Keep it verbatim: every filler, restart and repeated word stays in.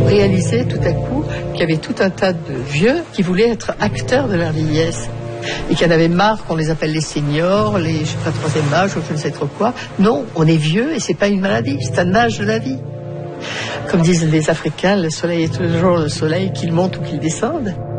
réalisé tout à coup qu'il y avait tout un tas de vieux qui voulaient être acteurs de leur vieillesse. Et qu'il y en avait marre qu'on les appelle les seniors, les, je sais pas, troisième âge, ou je ne sais trop quoi. Non, on est vieux et c'est pas une maladie, c'est un âge de la vie. Comme disent les Africains, le soleil est toujours le soleil, qu'il monte ou qu'il descende.